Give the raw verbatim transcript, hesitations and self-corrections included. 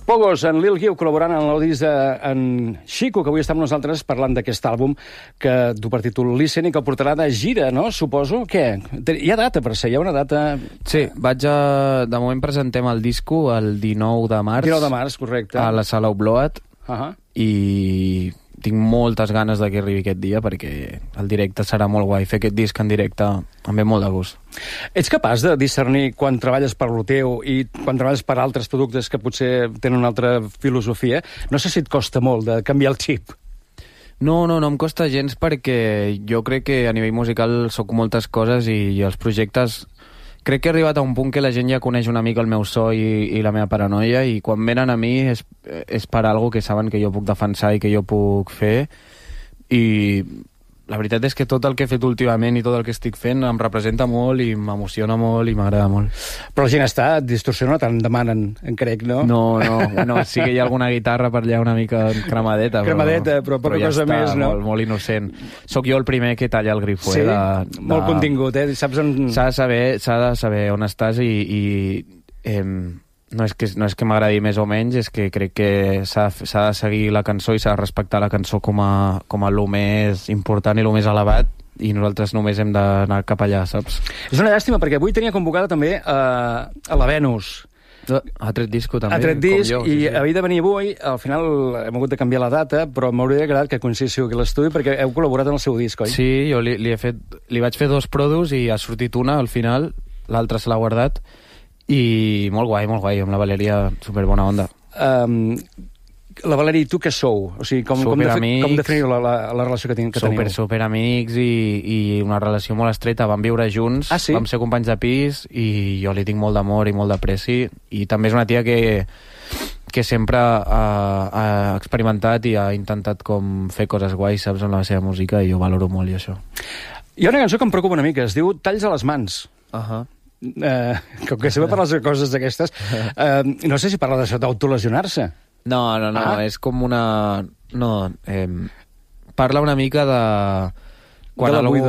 Pogos, en Lil Guiu, col·laborant en el disc d'en Xico, que avui està amb nosaltres parlant d'aquest àlbum que du per títol Listen i que el portarà de gira, no? Suposo. Què? Hi ha data per ser? Hi ha una data... Sí, vaig a... De moment presentem el disco el dinou de març. dinou de març, correcte. A la sala Obloat. Uh -huh. I tinc moltes ganes de que arribi aquest dia perquè el directe serà molt guai. Fer aquest disc en directe em ve molt de gust. Ets capaç de discernir quan treballes per lo teu i quan treballes per altres productes que potser tenen una altra filosofia? No sé si et costa molt de canviar el xip. No, no, no em costa gens perquè jo crec que a nivell musical soc moltes coses i, i els projectes... Crec que he arribat a un punt que la gent ja coneix una mica el meu so i, i la meva paranoia, i quan venen a mi és, és per algo que saben que jo puc defensar i que jo puc fer, i la veritat és que tot el que he fet últimament i tot el que estic fent em representa molt i m'emociona molt i m'agrada molt. Però la gent està, et distorsiona, tant demanen, en crec, no? No, no, bueno, sí que hi ha alguna guitarra per allà una mica cremadeta, cremadeta, però, però poca però ja cosa està, més, no? Molt, molt innocent. Soc jo el primer que talla el grifo, sí? eh? De, de... Molt contingut, eh? Saps on... S'ha de saber, s'ha de saber on estàs i... i eh, no és que, no és que m'agradi més o menys, és que crec que s'ha de seguir la cançó i s'ha de respectar la cançó com a, com a lo més important i lo més elevat, i nosaltres només hem d'anar cap allà, saps? És una llàstima, perquè avui tenia convocada també a, a la Venus. Ha tret disco també, ha tret disc, com jo. I sí, sí. havia de venir avui, al final hem hagut de canviar la data, però m'hauria agradat que coincidíssiu aquí a l'estudi, perquè heu col·laborat en el seu disc, oi? Sí, jo li, li, he fet, li vaig fer dos produs i ha sortit una al final, l'altra se l'ha guardat, i molt guai, molt guai, amb la Valeria, superbona onda. Um, la Valeria i tu què sou? O sigui, com, com, defi com definiu la, la, la relació que, ten, que super, teniu? Super, super amics i, i una relació molt estreta. Vam viure junts, ah, sí? Vam ser companys de pis i jo li tinc molt d'amor i molt d'apreci, i també és una tia que que sempre ha, ha experimentat i ha intentat com fer coses guais, saps, en la seva música, i jo valoro molt i això. Hi ha una cançó que em preocupa una mica, es diu Talls a les mans. Uh -huh. Uh, com que sempre parles de coses d'aquestes, uh, no sé si parla d'això d'autolesionar-se. No, no, no, ah. és com una... No, eh, parla una mica de... Quan de la algú...